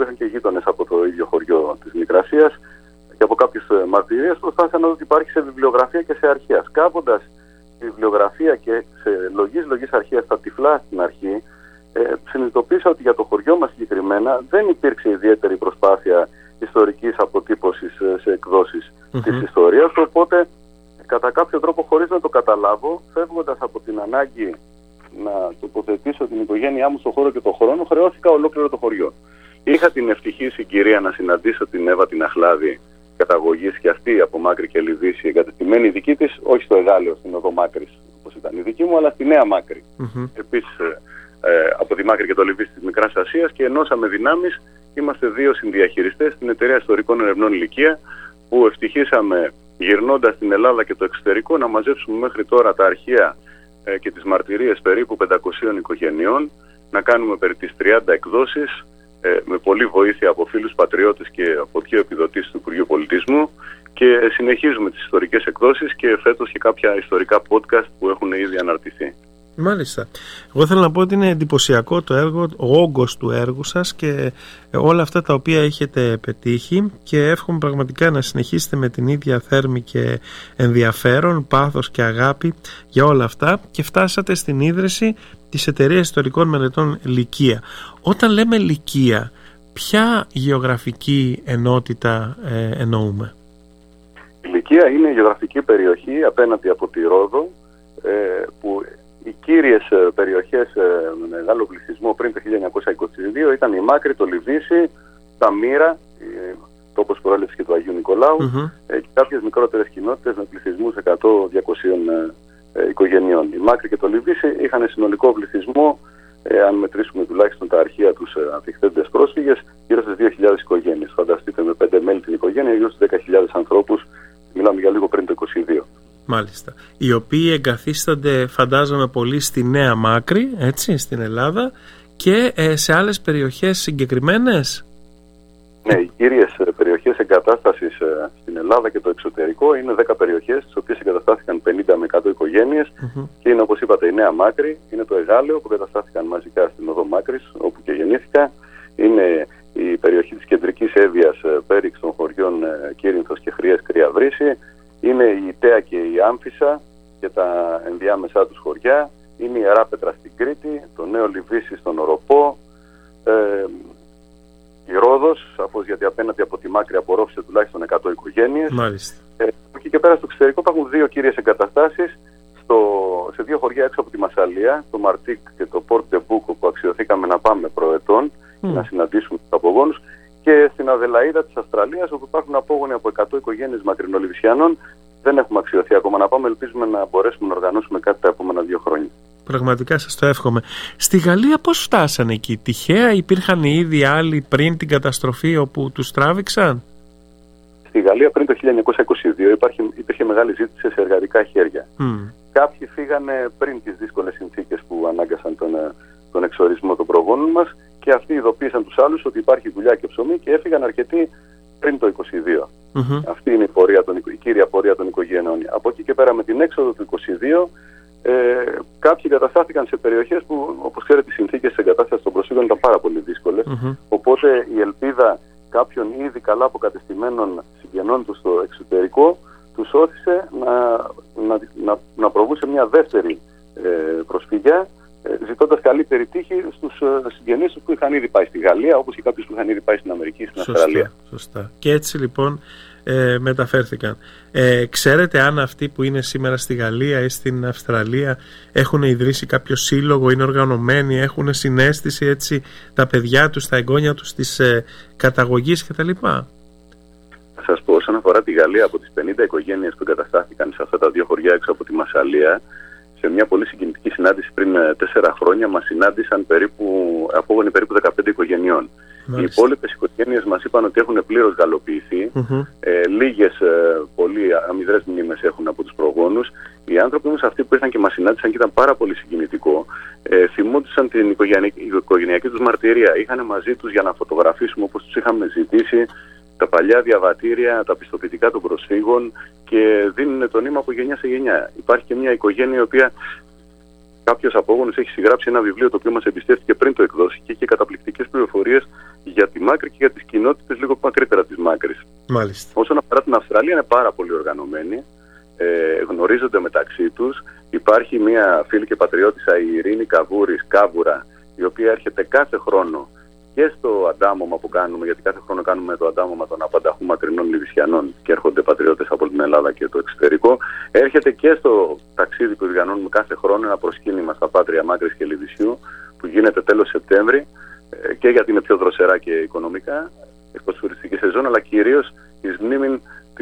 είχαν και γείτονες από το ίδιο χωριό της Μικρασίας και από κάποιες μαρτυρίες, προσπάθησαν να δουν ότι υπάρχει σε βιβλιογραφία και σε αρχαία. Σκάβοντας τη βιβλιογραφία και σε λογής αρχαία στα τυφλά στην αρχή, συνειδητοποίησα ότι για το χωριό μας συγκεκριμένα δεν υπήρξε ιδιαίτερη προσπάθεια ιστορικής αποτύπωσης σε εκδόσεις της ιστορίας, οπότε κατά κάποιο τρόπο, χωρίς να το καταλάβω, φεύγοντας από την ανάγκη να τοποθετήσω την οικογένειά μου στον χώρο και τον χρόνο, χρεώθηκα ολόκληρο το χωριό. Είχα την ευτυχή συγκυρία να συναντήσω την Εύα την Αχλάδη, καταγωγής και αυτή από Μάκρη και Λιβύση, εγκατεστημένη δική της, όχι στο Εγάλεο, στην οδό Μάκρης, όπως ήταν η δική μου, αλλά στη Νέα Μάκρη. Επίσης από τη Μάκρη και το Λιβύση της Μικράς Ασίας, και ενώσαμε δυνάμεις. Είμαστε δύο συνδιαχειριστές στην Εταιρεία Ιστορικών Ερευνών Λυκεία, που ευτυχήσαμε, γυρνώντας στην Ελλάδα και το εξωτερικό, να μαζέψουμε μέχρι τώρα τα αρχεία και τις μαρτυρίες περίπου 500 οικογενειών, να κάνουμε περί τις 30 εκδόσεις, με πολλή βοήθεια από φίλους πατριώτες και από 2 επιδοτήσεις του Υπουργείου Πολιτισμού, και συνεχίζουμε τις ιστορικές εκδόσεις και φέτος και κάποια ιστορικά podcast που έχουν ήδη αναρτηθεί. Μάλιστα. Εγώ θέλω να πω ότι είναι εντυπωσιακό το έργο, ο όγκος του έργου σας και όλα αυτά τα οποία έχετε πετύχει, και εύχομαι πραγματικά να συνεχίσετε με την ίδια θέρμη και ενδιαφέρον, πάθος και αγάπη για όλα αυτά, και φτάσατε στην ίδρυση της Εταιρείας Ιστορικών Μελετών Λυκεία. Όταν λέμε Λυκεία, ποια γεωγραφική ενότητα εννοούμε? Η Λυκεία είναι η γεωγραφική περιοχή απέναντι από τη Ρόδο, που οι κύριες περιοχές με μεγάλο πληθυσμό πριν το 1922 ήταν η Μάκρη, το Λιβύση, τα Μύρα, τόπος προέλευσης και του Αγίου Νικολάου, και κάποιες μικρότερες κοινότητες με πληθυσμούς 100-200 οικογενειών. Η Μάκρη και το Λιβύση είχαν συνολικό πληθυσμό, αν μετρήσουμε τουλάχιστον τα αρχεία τους αφιχθέντες πρόσφυγες, γύρω στις 2.000 οικογένειες. Φανταστείτε, με 5 μέλη την οικογένεια, γύρω στους 10.000 ανθρώπους. Μιλάμε για λίγο πριν το 22. Μάλιστα. Οι οποίοι εγκαθίστανται, φαντάζομαι, πολύ στη Νέα Μάκρη, έτσι, στην Ελλάδα, και σε άλλες περιοχές συγκεκριμένες. Ναι, οι κύριες περιοχές εγκατάστασης στην Ελλάδα και το εξωτερικό είναι 10 περιοχές, στις οποίες εγκαταστάθηκαν 50 με 100 οικογένειες, και είναι, όπως είπατε, η Νέα Μάκρη, είναι το Εγάλεο που εγκαταστάθηκαν μαζικά στην οδό Μάκρης, όπου και γεννήθηκα, είναι η περιοχή της κεντρικής Εύβοιας, πέριξ των χωριών Κύρινθος και Χρειές Κρυαβρύση, είναι η Τέα και η Άμφισσα και τα ενδιάμεσά τους χωριά, είναι η Ιεράπετρα στην Κρήτη, το Νέο Λιβύση στον Οροπό, η Ρόδος, σαφώς, γιατί απέναντι από τη Μάκρη απορρόφησε τουλάχιστον 100 οικογένειες. Μάλιστα. Εκεί και πέρα στο εξωτερικό υπάρχουν 2 κύριες εγκαταστάσεις, σε 2 χωριά έξω από τη Μασσαλία, το Μαρτίκ και το Πόρτ Ντεμπούκο, που αξιωθήκαμε να πάμε προετών να συναντήσουμε τους απογόνους, και στην Αδελαΐδα της Αυστραλίας, όπου υπάρχουν απόγονοι από 100 οικογένειες μακρινολιβυσιανών. Δεν έχουμε αξιωθεί ακόμα να πάμε, ελπίζουμε να μπορέσουμε να οργανώσουμε κάτι τα επόμενα 2 χρόνια. Πραγματικά σας το εύχομαι. Στη Γαλλία πώς φτάσανε εκεί? Τυχαία υπήρχαν ήδη άλλοι πριν την καταστροφή όπου τους τράβηξαν? Στη Γαλλία πριν το 1922 υπήρχε μεγάλη ζήτηση σε εργατικά χέρια. Κάποιοι φύγανε πριν τις δύσκολες συνθήκες που ανάγκασαν τον εξορισμό των προγόνων μας, και αυτοί ειδοποίησαν τους άλλους ότι υπάρχει δουλειά και ψωμί, και έφυγαν αρκετοί πριν το 22. Αυτή είναι η κύρια πορεία των οικογένειων. Από εκεί και πέρα, με την έξοδο του 22, κάποιοι καταστάθηκαν σε περιοχές που, όπως ξέρετε, οι συνθήκες της εγκατάστασης των προσφύγων ήταν πάρα πολύ δύσκολες. Οπότε η ελπίδα κάποιων ήδη καλά αποκατεστημένων συγγενών τους στο εξωτερικό τους όθησε να προβούν σε μια δεύτερη προσφυγιά, ζητώντας καλύτερη τύχη στους συγγενείς τους που είχαν ήδη πάει στη Γαλλία, όπως και κάποιους που είχαν ήδη πάει στην Αμερική, στην Αυστραλία. Σωστά. Και έτσι λοιπόν μεταφέρθηκαν. Ξέρετε αν αυτοί που είναι σήμερα στη Γαλλία ή στην Αυστραλία έχουν ιδρύσει κάποιο σύλλογο, είναι οργανωμένοι, έχουν συναίσθηση, έτσι, τα παιδιά τους, τα εγγόνια τους της καταγωγής κτλ? Θα σας πω, όσον αφορά τη Γαλλία, από τις 50 οικογένειες που εγκαταστάθηκαν σε αυτά τα 2 χωριά έξω από τη Μασσαλία, σε μια πολύ συγκινητική συνάντηση πριν 4 χρόνια μας συνάντησαν απόγονοι περίπου 15 οικογενειών. Μάλιστα. Οι υπόλοιπες οικογένειες μας είπαν ότι έχουν πλήρως γαλλοποιηθεί. Λίγες πολύ αμυδρές μνήμες έχουν από τους προγόνους. Οι άνθρωποι όμως αυτοί που ήρθαν και μας συνάντησαν, και ήταν πάρα πολύ συγκινητικό, θυμόντουσαν την οικογενειακή τους μαρτυρία. Είχαν μαζί τους για να φωτογραφίσουμε όπως τους είχαμε ζητήσει τα παλιά διαβατήρια, τα πιστοποιητικά των προσφύγων, και δίνουν το νήμα από γενιά σε γενιά. Υπάρχει και μια οικογένεια η οποία κάποιος απόγονος έχει συγγράψει ένα βιβλίο το οποίο μας εμπιστεύτηκε πριν το εκδώσει και έχει καταπληκτικές πληροφορίες για τη Μάκρη και για τις κοινότητες λίγο μακρύτερα της Μάκρης. Μάλιστα. Όσον αφορά την Αυστραλία, είναι πάρα πολύ οργανωμένη. Γνωρίζονται μεταξύ τους. Υπάρχει μια φίλη και πατριώτισσα, η Ειρήνη Κάβουρα, η οποία έρχεται κάθε χρόνο και στο αντάμωμα που κάνουμε, γιατί κάθε χρόνο κάνουμε το αντάμωμα των απανταχού μακρινών Λιβυσιανών και έρχονται πατριώτες από την Ελλάδα και το εξωτερικό. Έρχεται και στο ταξίδι που διοργανώνουμε κάθε χρόνο, ένα προσκύνημα στα Πάτρια Μάκρης και Λιβυσιού, που γίνεται τέλος Σεπτέμβρη, και γιατί είναι πιο δροσερά και οικονομικά, εκτός τουριστική σεζόν, αλλά κυρίως εις μνήμην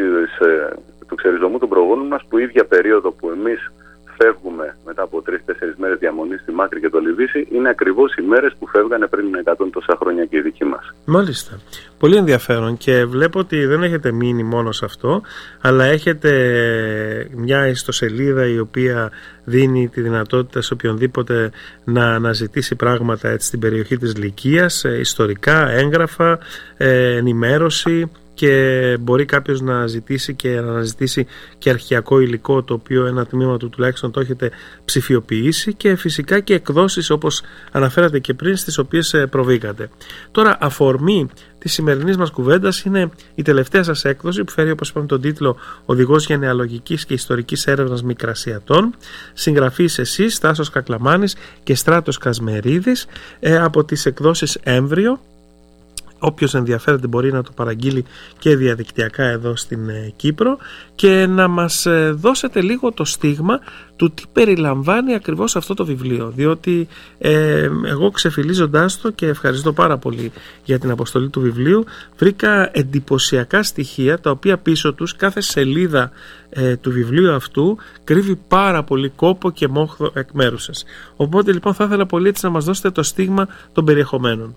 του ξεριζωμού των προγόνων μας, που η ίδια περίοδο που εμείς φεύγουμε μετά από 3-4 μέρες διαμονή στη Μάκρη και το Λιβύσι, είναι ακριβώς οι μέρες που φεύγανε πριν 100 τόσα χρόνια και οι δικοί μας. Μάλιστα. Πολύ ενδιαφέρον, και βλέπω ότι δεν έχετε μείνει μόνο σε αυτό, αλλά έχετε μια ιστοσελίδα η οποία δίνει τη δυνατότητα σε οποιονδήποτε να αναζητήσει πράγματα έτσι, στην περιοχή της Λυκίας, ιστορικά, έγγραφα, ενημέρωση, και μπορεί κάποιος να ζητήσει και να αναζητήσει και αρχαιακό υλικό, το οποίο ένα τμήμα του τουλάχιστον το έχετε ψηφιοποιήσει, και φυσικά και εκδόσεις όπως αναφέρατε και πριν, στις οποίες προβήκατε. Τώρα, αφορμή της σημερινής μας κουβέντας είναι η τελευταία σας έκδοση που φέρει, όπως είπαμε, τον τίτλο «Οδηγός γενεαλογικής και ιστορικής έρευνας Μικρασιατών», συγγραφείς εσείς, Τάσος Κακλαμάνης και Στράτος Κασμερίδης, από τις εκδόσεις Έμβριο. Όποιος ενδιαφέρεται μπορεί να το παραγγείλει και διαδικτυακά εδώ στην Κύπρο, και να μας δώσετε λίγο το στίγμα του τι περιλαμβάνει ακριβώς αυτό το βιβλίο, διότι εγώ ξεφυλίζοντάς το, και ευχαριστώ πάρα πολύ για την αποστολή του βιβλίου, βρήκα εντυπωσιακά στοιχεία, τα οποία πίσω τους κάθε σελίδα του βιβλίου αυτού κρύβει πάρα πολύ κόπο και μόχθο εκ μέρους σας. Οπότε λοιπόν θα ήθελα πολύ έτσι να μας δώσετε το στίγμα των περιεχομένων.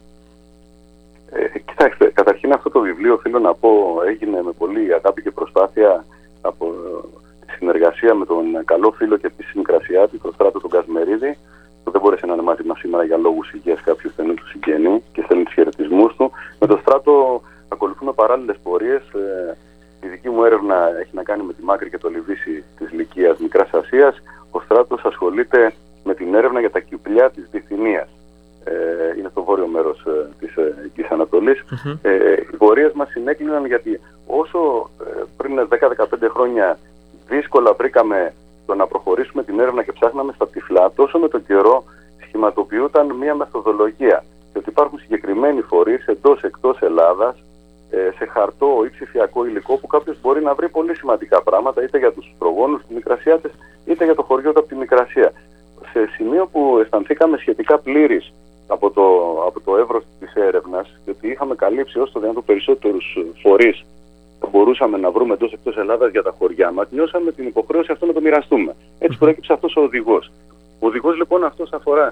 Κοιτάξτε, καταρχήν αυτό το βιβλίο, οφείλω να πω, έγινε με πολύ αγάπη και προσπάθεια από τη συνεργασία με τον καλό φίλο και επίσης Μικρασιάτη, τον Στράτο τον Κασμερίδη, που δεν μπόρεσε να είναι μαζί μας σήμερα για λόγους υγείας, κάποιου στενού του συγγενή, και στέλνει τους χαιρετισμούς του. Με τον Στράτο ακολουθούμε παράλληλες πορείες. Η δική μου έρευνα έχει να κάνει με τη Μάκρη και το Λιβύσι της Λυκίας Μικράς Ασίας. Ο Στράτος ασχολείται με την έρευνα για τα Κυπριά της Βυθινίας. Είναι στο βόρειο μέρος της Εγγύης Ανατολής. Οι πορείες μας συνέκλειναν, γιατί όσο πριν 10-15 χρόνια δύσκολα βρήκαμε το να προχωρήσουμε την έρευνα και ψάχναμε στα τυφλά, τόσο με τον καιρό σχηματοποιούταν μια μεθοδολογία. Διότι υπάρχουν συγκεκριμένοι φορείς εντός-εκτός Ελλάδας, σε χαρτό ή ψηφιακό υλικό, που κάποιος μπορεί να βρει πολύ σημαντικά πράγματα, είτε για τους προγόνους του Μικρασιάτες, είτε για το χωριό του από τη Μικρασία. Σε σημείο που αισθανθήκαμε σχετικά πλήρης από το εύρος της έρευνας, γιατί είχαμε καλύψει όσο το δυνατόν περισσότερους φορείς που μπορούσαμε να βρούμε εντός-εκτός Ελλάδας για τα χωριά μας, νιώσαμε την υποχρέωση αυτό να το μοιραστούμε. Έτσι προέκυψε αυτός ο οδηγός. Ο οδηγός λοιπόν αυτός αφορά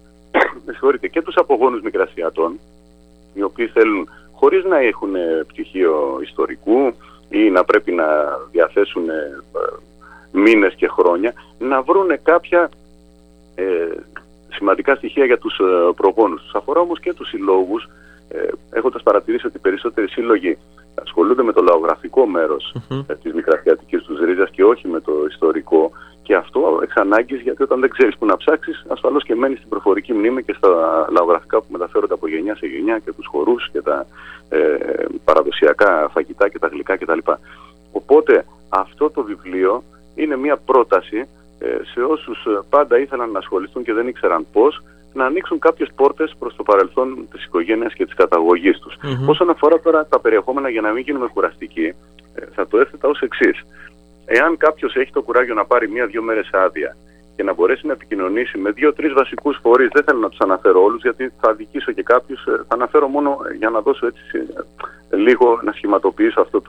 και τους απογόνους Μικρασιατών, οι οποίοι θέλουν, χωρίς να έχουν πτυχίο ιστορικού ή να πρέπει να διαθέσουν μήνες και χρόνια, να βρουν κάποια σημαντικά στοιχεία για τους προγόνους τους. Αφορά όμως και τους συλλόγους, έχοντας παρατηρήσει ότι οι περισσότεροι σύλλογοι ασχολούνται με το λαογραφικό μέρος της μικρασιατικής τους ρίζας και όχι με το ιστορικό, και αυτό εξ ανάγκης, γιατί όταν δεν ξέρεις που να ψάξεις, ασφαλώς και μένεις στην προφορική μνήμη και στα λαογραφικά που μεταφέρονται από γενιά σε γενιά, και τους χορούς και τα παραδοσιακά φαγητά και τα γλυκά κτλ. Οπότε αυτό το βιβλίο είναι μια πρόταση σε όσους πάντα ήθελαν να ασχοληθούν και δεν ήξεραν πώς, να ανοίξουν κάποιες πόρτες προς το παρελθόν της οικογένειας και της καταγωγής τους. Όσον αφορά τώρα τα περιεχόμενα, για να μην γίνουμε κουραστικοί, θα το έθετα ως εξής. Εάν κάποιος έχει το κουράγιο να πάρει 1-2 μέρες άδεια και να μπορέσει να επικοινωνήσει με 2-3 βασικούς φορείς, δεν θέλω να τους αναφέρω όλους, γιατί θα αδικήσω και κάποιους, θα αναφέρω μόνο για να δώσω έτσι λίγο, να σχηματοποιήσω αυτό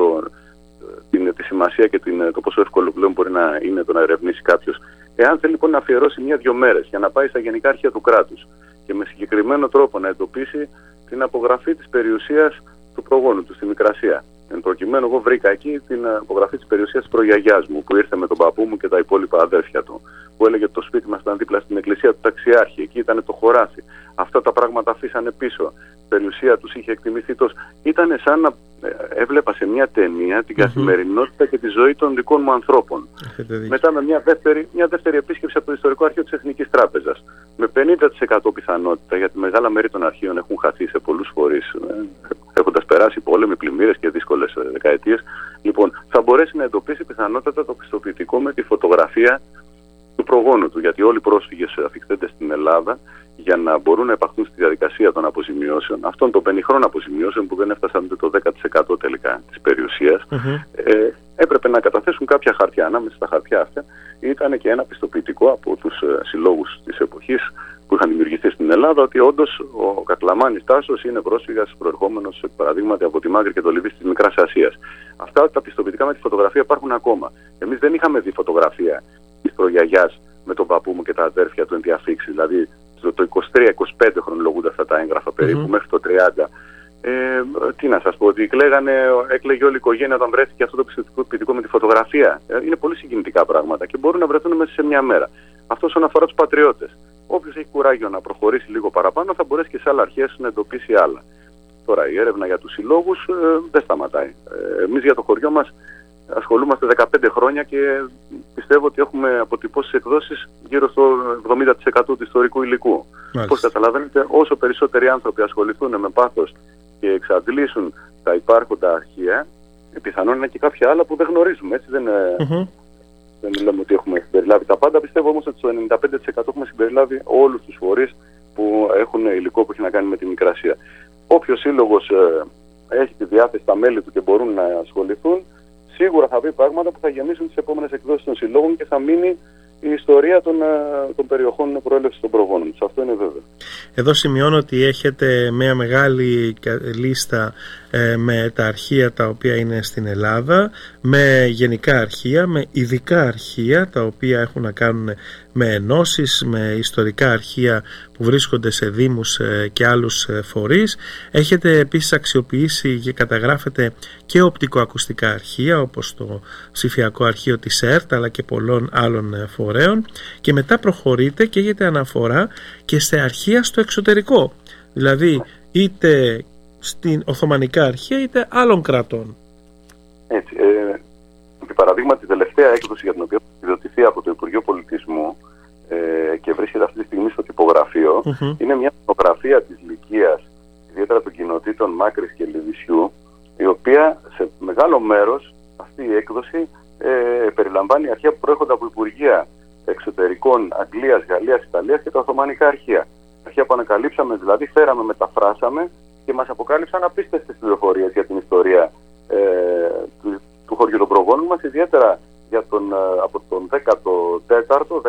τη σημασία και το πόσο εύκολο πλέον μπορεί να είναι το να ερευνήσει κάποιος. Εάν θέλει λοιπόν να αφιερώσει 1-2 μέρες για να πάει στα γενικά αρχεία του κράτους και με συγκεκριμένο τρόπο να εντοπίσει την απογραφή της περιουσίας του προγόνου του στη Μικρασία. Εν προκειμένου, εγώ βρήκα εκεί την απογραφή της περιουσίας της προγιαγιάς μου, που ήρθε με τον παππού μου και τα υπόλοιπα αδέρφια του, που έλεγε ότι το σπίτι μας ήταν δίπλα στην εκκλησία του Ταξιάρχη, εκεί ήταν το χωράφι. Αυτά τα πράγματα αφήσανε πίσω. Η περιουσία τους είχε εκτιμηθεί τόσο. Ήταν σαν να έβλεπα σε μια ταινία την καθημερινότητα και τη ζωή των δικών μου ανθρώπων. Μετά με μια δεύτερη επίσκεψη από το Ιστορικό Αρχείο της Εθνικής Τράπεζας. Με 50% πιθανότητα, γιατί μεγάλα μέρη των αρχείων έχουν χαθεί σε πολλούς φορείς, έχοντας περάσει πόλεμοι, πλημμύρες και δύσκολες δεκαετίες. Λοιπόν, θα μπορέσει να εντοπίσει πιθανότατα το πιστοποιητικό με τη φωτογραφία του προγόνου του, γιατί όλοι οι πρόσφυγες αφιχθένται στην Ελλάδα για να μπορούν να επαχθούν στη διαδικασία των αποζημιώσεων, αυτών των πενιχρών αποζημιώσεων που δεν έφτασαν ούτε το 10% τελικά της περιουσίας, έπρεπε να καταθέσουν κάποια χαρτιά. Ανάμεσα στα χαρτιά αυτά ήταν και ένα πιστοποιητικό από τους συλλόγους της εποχής που είχαν δημιουργηθεί στην Ελλάδα, ότι όντως ο Κακλαμάνης Τάσος είναι πρόσφυγας προερχόμενος, παραδείγματι, από τη Μάγρη και το Λιβύη της Μικράς Ασίας. Αυτά τα πιστοποιητικά με τη φωτογραφία υπάρχουν ακόμα. Εμείς δεν είχαμε δει φωτογραφία της προγιαγιάς με τον παππού μου και τα αδέρφια του εν τη αφήξη, δηλαδή το 23-25 χρονολογούνται αυτά τα έγγραφα περίπου, μέχρι το 30. Τι να σας πω, ότι έκλαιγε όλη η οικογένεια όταν βρέθηκε αυτό το πιστοποιητικό με τη φωτογραφία. Είναι πολύ συγκινητικά πράγματα και μπορούν να βρεθούν μέσα σε μια μέρα. Αυτό όσον αφορά τους πατριώτες. Όποιος έχει κουράγιο να προχωρήσει λίγο παραπάνω θα μπορέσει και σε άλλα αρχές να εντοπίσει άλλα. Τώρα η έρευνα για τους συλλόγους δεν σταματάει. Εμείς για το χωριό μας ασχολούμαστε 15 χρόνια και πιστεύω ότι έχουμε αποτυπώσει εκδόσεις γύρω στο 70% του ιστορικού υλικού. Όπως καταλαβαίνετε, όσο περισσότεροι άνθρωποι ασχοληθούν με πάθος και εξαντλήσουν τα υπάρχοντα αρχεία, πιθανόν είναι και κάποια άλλα που δεν γνωρίζουμε. Έτσι δεν λέμε ότι έχουμε συμπεριλάβει τα πάντα. Πιστεύω όμως ότι στο 95% έχουμε συμπεριλάβει όλους τους φορείς που έχουν υλικό που έχει να κάνει με τη Μικρασία. Όποιος σύλλογος έχει τη διάθεση στα μέλη του και μπορούν να ασχοληθούν, σίγουρα θα βρει πράγματα που θα γεμίσουν τις επόμενες εκδόσεις των συλλόγων και θα μείνει η ιστορία των περιοχών προέλευσης των προγόνων τους. Αυτό είναι βέβαιο. Εδώ σημειώνω ότι έχετε μια μεγάλη λίστα με τα αρχεία τα οποία είναι στην Ελλάδα, με γενικά αρχεία, με ειδικά αρχεία τα οποία έχουν να κάνουν με ενώσεις, με ιστορικά αρχεία που βρίσκονται σε δήμους και άλλους φορείς. Έχετε επίσης αξιοποιήσει και καταγράφετε και οπτικοακουστικά αρχεία όπως το ψηφιακό αρχείο της ΕΡΤ αλλά και πολλών άλλων φορέων, και μετά προχωρείτε και έχετε αναφορά και σε αρχεία στο εξωτερικό, δηλαδή είτε στην Οθωμανικά αρχεία είτε άλλων κρατών. Έτσι. Επί παραδείγμα, τη τελευταία έκδοση για την οποία έχει εκδοτηθεί από το Υπουργείο Πολιτισμού και βρίσκεται αυτή τη στιγμή στο τυπογραφείο, είναι μια φωτογραφία της Λυκίας, ιδιαίτερα των κοινοτήτων Μάκρης και Λυδυσιού, η οποία σε μεγάλο μέρος αυτή η έκδοση περιλαμβάνει αρχεία που προέρχονται από Υπουργεία Εξωτερικών Αγγλίας, Γαλλίας, Ιταλίας και τα Οθωμανικά αρχεία. Αρχεία που ανακαλύψαμε, δηλαδή φέραμε, μεταφράσαμε και μας αποκάλυψαν απίστευτες πληροφορίες για την ιστορία του χωριού των προγόνων μας, ιδιαίτερα για από τον 14ο,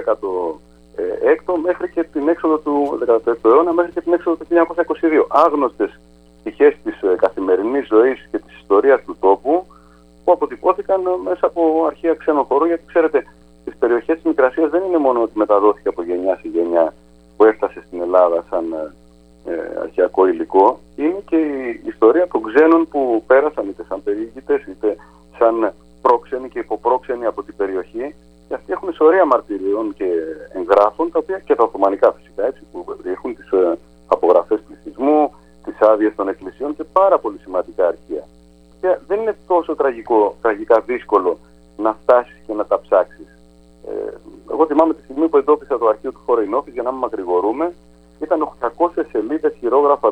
16ο μέχρι και την έξοδο του 16ου αιώνα μέχρι και την έξοδο του 1922. Άγνωστες πτυχές της καθημερινής ζωής και της ιστορίας του τόπου που αποτυπώθηκαν μέσα από αρχεία ξένων χωρών, γιατί ξέρετε, στις περιοχές της Μικρασίας δεν είναι μόνο ότι μεταδόθηκε από γενιά σε γενιά που έφτασε στην Ελλάδα σαν αρχαιακό υλικό, είναι και η ιστορία των ξένων που πέρασαν είτε σαν περιηγητές είτε σαν πρόξενοι και υποπρόξενοι από την περιοχή, και αυτοί έχουν σωρία μαρτυριών και εγγράφων, τα οποία και τα Οθωμανικά φυσικά, έτσι, που έχουν τις απογραφές πληθυσμού, τις άδειες των εκκλησιών και πάρα πολύ σημαντικά αρχεία. Και δεν είναι τόσο τραγικά δύσκολο να φτάσεις και να τα ψάξεις. Εγώ θυμάμαι τη στιγμή που εντόπισα το αρχείο του Χορεϊνόφης, για να μην μακρηγορούμε, ήταν 800 σελίδες χειρόγραφα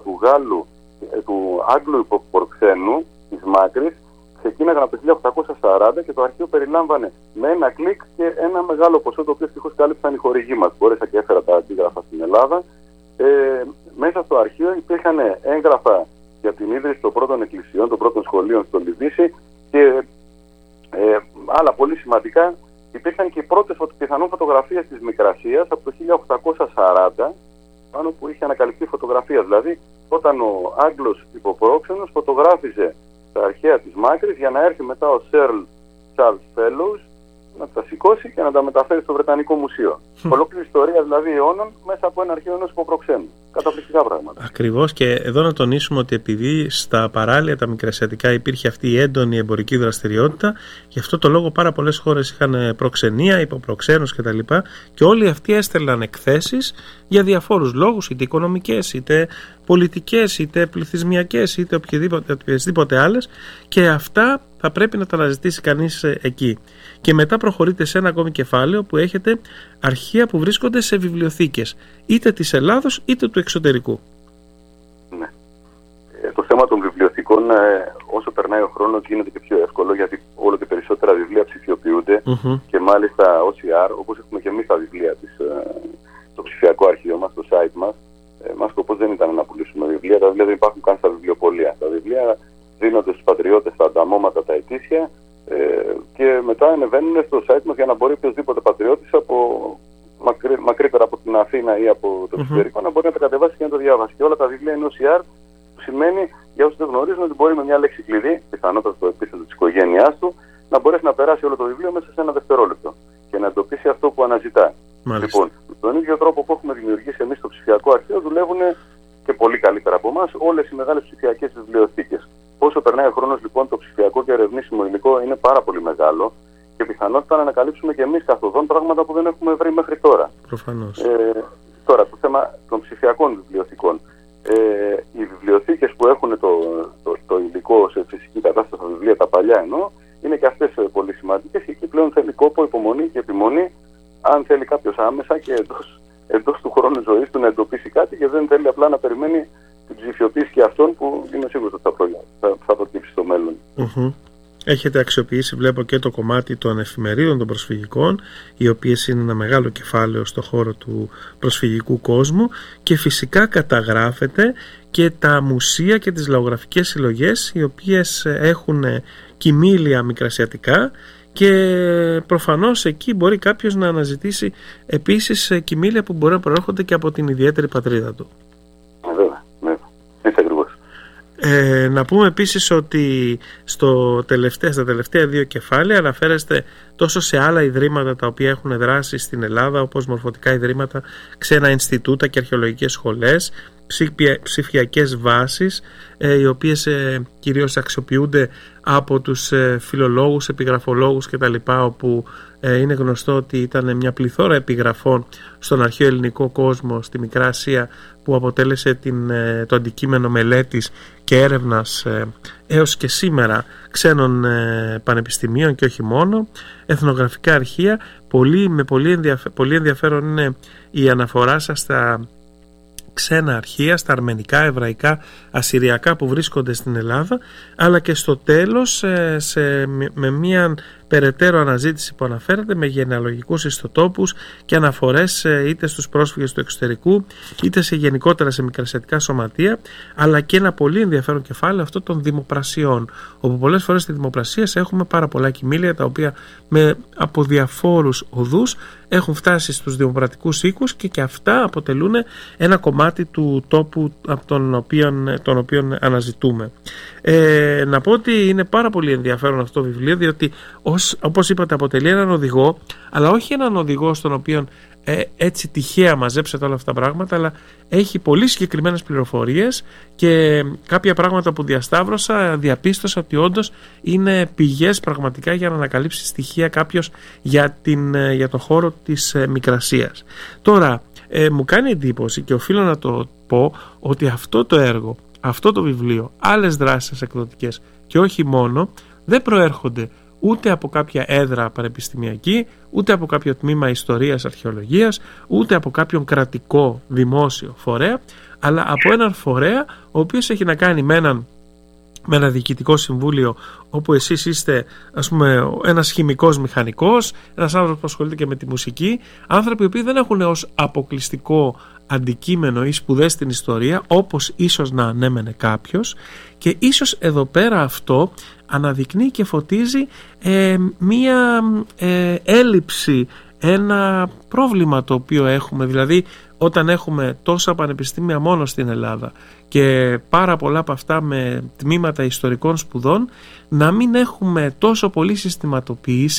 του Άγγλου υποπροξένου της Μάκρης, ξεκίναγαν από το 1840 και το αρχείο περιλάμβανε με ένα κλικ και ένα μεγάλο ποσό, το οποίο ευτυχώς κάλυψαν οι χορηγοί μας. Μπόρεσα και έφερα τα αντίγραφα στην Ελλάδα. Μέσα στο αρχείο υπήρχαν έγγραφα για την ίδρυση των πρώτων εκκλησιών, των πρώτων σχολείων στο Λυδύσι και άλλα πολύ σημαντικά. Υπήρχαν και οι πρώτες πιθανόν φωτογραφίες της Μικρασίας από το 1840, πάνω που είχε ανακαλυφθεί φωτογραφία. Δηλαδή, όταν ο Άγγλος υποπρόξενος φωτογράφιζε τα αρχαία της Μάκρης για να έρθει μετά ο Σερλ Τσάρλς Φέλοους να τα σηκώσει και να τα μεταφέρει στο Βρετανικό Μουσείο. Ολόκληρη ιστορία δηλαδή αιώνων μέσα από ένα αρχείο ενός υποπροξένου. καταπληκτικά πράγματα. Ακριβώς, και εδώ να τονίσουμε ότι επειδή στα παράλια τα μικρασιατικά υπήρχε αυτή η έντονη εμπορική δραστηριότητα, γι' αυτό το λόγο πάρα πολλές χώρες είχαν προξενία, υποπροξένους κτλ. Και όλοι αυτοί έστελναν εκθέσεις για διαφόρους λόγους, είτε οικονομικές, είτε πολιτικές, είτε πληθυσμιακές, είτε οποιασδήποτε άλλες, και αυτά θα πρέπει να τα αναζητήσει κανείς εκεί. Και μετά προχωρείτε σε ένα ακόμη κεφάλαιο που έχετε αρχεία που βρίσκονται σε βιβλιοθήκες, είτε της Ελλάδος είτε του εξωτερικού. Ναι. Το θέμα των βιβλιοθηκών, όσο περνάει ο χρόνος, γίνεται και πιο εύκολο, γιατί όλο και περισσότερα βιβλία ψηφιοποιούνται και μάλιστα OCR, όπως έχουμε και εμείς τα βιβλία στο ψηφιακό αρχείο μας, στο site μας. Μας σκοπός δεν ήταν να πουλήσουμε βιβλία, τα βιβλία δεν υπάρχουν καν στα βιβλιοπωλεία. Τα βιβλία δίνονται στους πατριώτες στα ανταμώματα τα ετήσια και μετά ανεβαίνουν στο site μας για να μπορεί οποιοδήποτε πατριώτης από μακρύτερα από την Αθήνα ή από το εξωτερικό να μπορεί να τα κατεβάσει και να το διαβάσει. Και όλα τα βιβλία είναι OCR, που σημαίνει, για όσους δεν γνωρίζουν, ότι μπορεί με μια λέξη κλειδί, πιθανότατα στο επίθετο της οικογένειάς του, να μπορέσει να περάσει όλο το βιβλίο μέσα σε ένα δευτερόλεπτο και να εντοπίσει αυτό που αναζητά. Μάλιστα. Λοιπόν, με τον ίδιο τρόπο που έχουμε δημιουργήσει εμείς το ψηφιακό αρχείο, δουλεύουν και πολύ καλύτερα από εμάς όλες οι μεγάλες ψηφιακές βιβλιοθήκες. Όσο περνάει ο χρόνος, λοιπόν, το ψηφιακό και ερευνήσιμο υλικό είναι πάρα πολύ μεγάλο και πιθανότητα να ανακαλύψουμε και εμείς καθοδόν πράγματα που δεν έχουμε βρει μέχρι τώρα. Προφανώς. Τώρα, το θέμα των ψηφιακών βιβλιοθηκών. Οι βιβλιοθήκες που έχουν το υλικό σε φυσική κατάσταση, τα βιβλία, τα παλιά εννοώ, είναι και αυτές πολύ σημαντικές και εκεί πλέον θέλει κόπο, υπομονή και επιμονή, αν θέλει κάποιος άμεσα και εντός του χρόνου ζωής του να εντοπίσει κάτι και δεν θέλει απλά να περιμένει την ψηφιοποίηση και αυτών που είναι σίγουρος ότι θα προκύψει στο μέλλον. Έχετε αξιοποιήσει, βλέπω, και το κομμάτι των εφημερίδων των προσφυγικών, οι οποίες είναι ένα μεγάλο κεφάλαιο στο χώρο του προσφυγικού κόσμου, και φυσικά καταγράφετε και τα μουσεία και τις λαογραφικές συλλογές, οι οποίες έχουν κοιμήλια μικρασιατικά, και προφανώς εκεί μπορεί κάποιος να αναζητήσει επίσης κοιμήλια που μπορεί να προέρχονται και από την ιδιαίτερη πατρίδα του. Βέβαια, έτσι ακριβώς. Να πούμε επίσης ότι στα τελευταία δύο κεφάλαια αναφέρεστε τόσο σε άλλα ιδρύματα τα οποία έχουν δράσει στην Ελλάδα, όπως μορφωτικά ιδρύματα, ξένα Ινστιτούτα και αρχαιολογικές σχολές, ψηφιακές βάσεις, οι οποίες κυρίως αξιοποιούνται από τους φιλολόγους, επιγραφολόγους κτλ., όπου είναι γνωστό ότι ήταν μια πληθώρα επιγραφών στον αρχαίο ελληνικό κόσμο στη Μικρά Ασία, που αποτέλεσε το αντικείμενο μελέτης και έρευνας έως και σήμερα ξένων πανεπιστημίων και όχι μόνο. Εθνογραφικά αρχεία, πολύ ενδιαφέρον είναι η αναφορά σας στα ξένα αρχεία, στα αρμενικά, εβραϊκά, ασσυριακά που βρίσκονται στην Ελλάδα, αλλά και στο τέλος με μια περαιτέρω αναζήτηση που αναφέρατε, με γενεαλογικούς ιστοτόπους και αναφορές είτε στους πρόσφυγες του εξωτερικού είτε γενικότερα σε μικρασιατικά σωματεία, αλλά και ένα πολύ ενδιαφέρον κεφάλαιο αυτό των δημοπρασιών, όπου πολλές φορές στη δημοπρασία έχουμε πάρα πολλά κοιμήλια τα οποία από διαφόρους οδούς έχουν φτάσει στους δημοκρατικούς οίκους και αυτά αποτελούν ένα κομμάτι του τόπου από τον οποίο αναζητούμε. Να πω ότι είναι πάρα πολύ ενδιαφέρον αυτό το βιβλίο, διότι όπως είπατε αποτελεί έναν οδηγό, αλλά όχι έναν οδηγό στον οποίο έτσι τυχαία μαζέψετε όλα αυτά τα πράγματα, αλλά έχει πολύ συγκεκριμένες πληροφορίες και κάποια πράγματα που διασταύρωσα, διαπίστωσα ότι όντως είναι πηγές πραγματικά για να ανακαλύψει στοιχεία κάποιος για τον χώρο της Μικρασίας. Τώρα μου κάνει εντύπωση και οφείλω να το πω ότι αυτό το έργο, αυτό το βιβλίο, άλλες δράσεις εκδοτικές και όχι μόνο, δεν προέρχονται ούτε από κάποια έδρα πανεπιστημιακή, ούτε από κάποιο τμήμα ιστορίας, αρχαιολογίας, ούτε από κάποιον κρατικό δημόσιο φορέα, αλλά από έναν φορέα ο οποίος έχει να κάνει με ένα διοικητικό συμβούλιο, όπου εσείς είστε, ας πούμε, ένας χημικός μηχανικός, ένας άνθρωπος που ασχολείται και με τη μουσική, άνθρωποι οι οποίοι δεν έχουν ως αποκλειστικό αντικείμενο ή σπουδές στην ιστορία, όπως ίσως να ανέμενε κάποιος, και ίσως εδώ πέρα αυτό αναδεικνύει και φωτίζει μία έλλειψη, ένα πρόβλημα το οποίο έχουμε, δηλαδή όταν έχουμε τόσα πανεπιστήμια μόνο στην Ελλάδα και πάρα πολλά από αυτά με τμήματα ιστορικών σπουδών, να μην έχουμε τόσο πολύ συστηματοποιήσει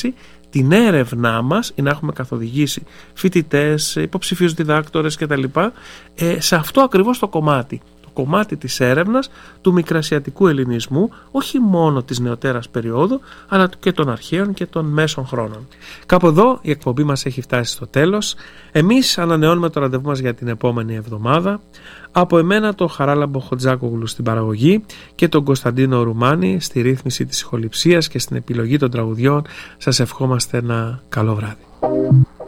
την έρευνά μας ή να έχουμε καθοδηγήσει φοιτητές, υποψηφίους διδάκτορες κτλ. Σε αυτό ακριβώς το κομμάτι. Το κομμάτι της έρευνας του μικρασιατικού ελληνισμού, όχι μόνο της νεωτέρας περίοδου, αλλά και των αρχαίων και των μέσων χρόνων. Κάπου εδώ η εκπομπή μας έχει φτάσει στο τέλος. Εμείς ανανεώνουμε το ραντεβού μας για την επόμενη εβδομάδα. Από εμένα τον Χαράλαμπο Χοτζάκογλου στην παραγωγή και τον Κωνσταντίνο Ρουμάνη στη ρύθμιση της ηχοληψίας και στην επιλογή των τραγουδιών, σας ευχόμαστε ένα καλό βράδυ.